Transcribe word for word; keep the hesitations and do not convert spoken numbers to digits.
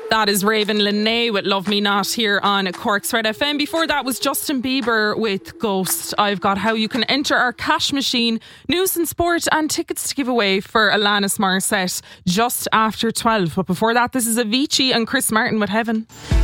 That is Raven Linnae with Love Me Not here on Cork's Red F M. Before that was Justin Bieber with Ghost. I've got how you can enter our cash machine, news and sport, and tickets to give away for Alanis Morissette just after twelve. But before that, this is Avicii and Chris Martin with Heaven.